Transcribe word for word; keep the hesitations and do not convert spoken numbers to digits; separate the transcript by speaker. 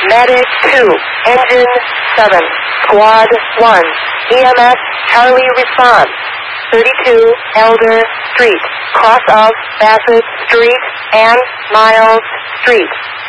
Speaker 1: Medic two, Engine seven, Squad one, E M S Charlie response. thirty-two Elder Street, cross of Bassett Street and Miles Street.